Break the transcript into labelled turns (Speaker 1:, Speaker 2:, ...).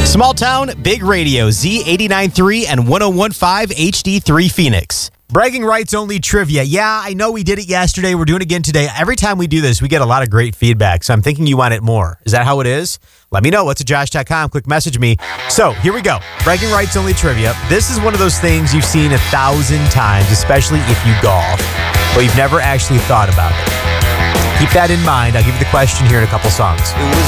Speaker 1: Small town, big radio, Z89.3 and 101.5 HD3 Phoenix. Bragging rights only trivia. Yeah, I know we did it yesterday. We're doing it again today. Every time we do this, we get a lot of great feedback. So I'm thinking you want it more. Is that how it is? Let me know. What's at Josh.com. Quick message me. So here we go. Bragging rights only trivia. This is one of those things you've seen 1,000 times, especially if you golf, but you've never actually thought about it. Keep that in mind. I'll give you the question here in a couple songs.
Speaker 2: It was